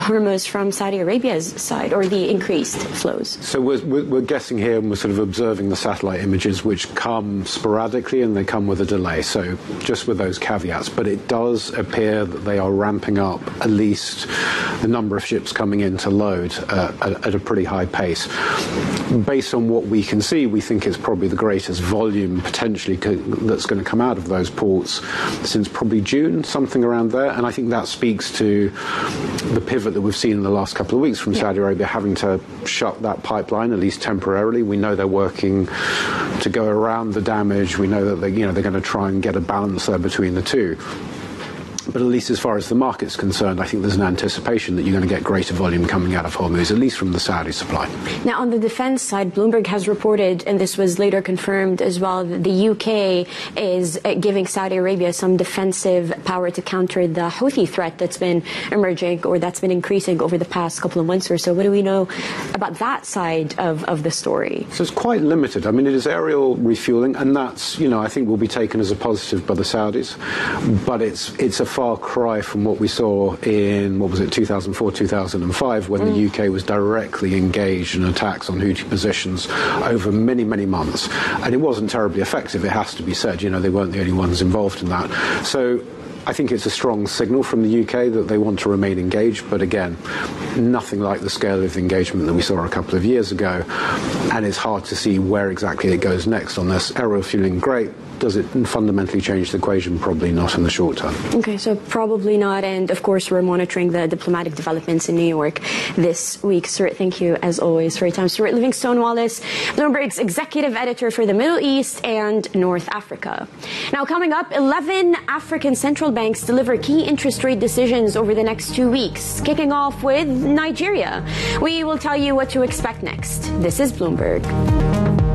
Hormuz from Saudi Arabia's side, or the increased flows? So we're guessing here, and we're sort of observing the satellite images, which come sporadically and they come with a delay. So just with those caveats, but it does appear that they are ramping up at least the number of ships coming in to load at a pretty high pace. Based on what we can see, we think it's probably the greatest volume potentially that's going to come out of those ports since probably June, something around there. And I think that speaks to the pivot that we've seen in the last couple of weeks from Saudi Arabia having to shut that pipeline, at least temporarily. We know they're working to go around the damage. We know that they're going to try and get a balance there between the two. But at least as far as the market's concerned, I think there's an anticipation that you're going to get greater volume coming out of Hormuz, at least from the Saudi supply. Now, on the defense side, Bloomberg has reported, and this was later confirmed as well, that the UK is giving Saudi Arabia some defensive power to counter the Houthi threat that's been emerging, or that's been increasing over the past couple of months or so. What do we know about that side of the story? So it's quite limited. I mean, it is aerial refueling, and that's, I think will be taken as a positive by the Saudis. But it's a far cry from what we saw in, 2004, 2005, when the UK was directly engaged in attacks on Houthi positions over many, many months. And it wasn't terribly effective, it has to be said. They weren't the only ones involved in that. So I think it's a strong signal from the UK that they want to remain engaged, but again, nothing like the scale of engagement that we saw a couple of years ago, and it's hard to see where exactly it goes next on this. Aerial fueling, great. Does it fundamentally change the equation? Probably not in the short term. Okay, so probably not. And of course, we're monitoring the diplomatic developments in New York this week. Stuart, thank you as always for your time. Stuart Livingstone-Wallace, Bloomberg's executive editor for the Middle East and North Africa. Now, coming up, 11 African central banks deliver key interest rate decisions over the next 2 weeks, kicking off with Nigeria. We will tell you what to expect next. This is Bloomberg.